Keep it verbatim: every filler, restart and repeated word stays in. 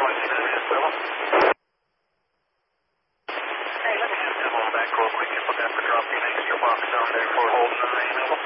Hey, let me just come on back real quick and look out for dropping an extra box down there for hold nine.